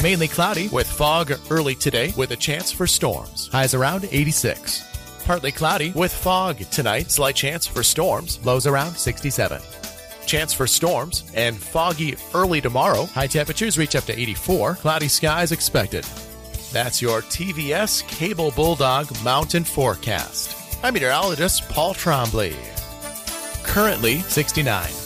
Mainly cloudy with fog early today with a chance for storms. Highs around 86. Partly cloudy with fog tonight. Slight chance for storms. Lows around 67. Chance for storms and foggy early tomorrow. High temperatures reach up to 84. Cloudy skies expected. That's your TVS Cable Bulldog Mountain Forecast. I'm meteorologist Paul Trombley. Currently 69.